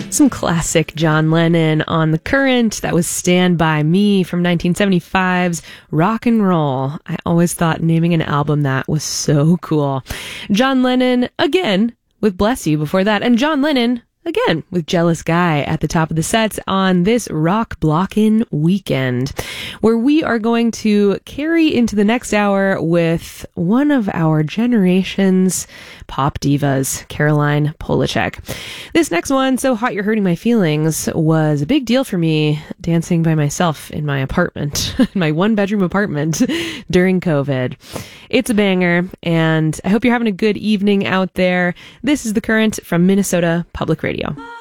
Some classic John Lennon on The Current. That was Stand By Me from 1975's Rock and Roll. I always thought naming an album that was so cool. John Lennon, again, with Bless You before that. And John Lennon, again, with Jealous Guy at the top of the sets on this Rock Blockin' weekend, where we are going to carry into the next hour with one of our generation's pop divas, Caroline Polachek. This next one, So Hot You're Hurting My Feelings, was a big deal for me dancing by myself in my apartment, in my one-bedroom apartment during COVID. It's a banger, and I hope you're having a good evening out there. This is The Current from Minnesota Public Radio.